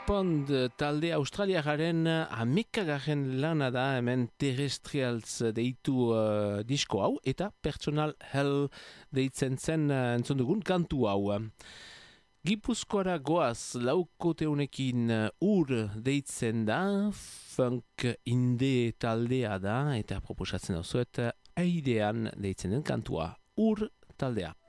Pond talde australiararen amekagarren lana da hemen Terrestrials deitu disko hau eta Personal Hell deitzen zen entzun dugun kantu hau. Gipuzkoara goaz laukote honekin ur deitzen da, funk inde taldea da eta proposatzen dauzuet aidean deitzen den kantua, ur taldea.